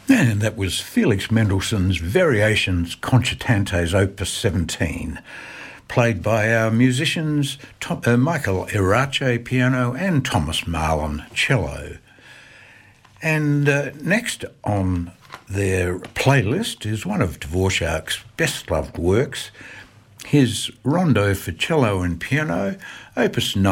And that was Felix Mendelssohn's Variations Concertantes Opus 17, played by our musicians Michael Irache piano and Thomas Marlon cello. And next on their playlist is one of Dvorak's best-loved works, his Rondo for Cello and Piano, Opus 9.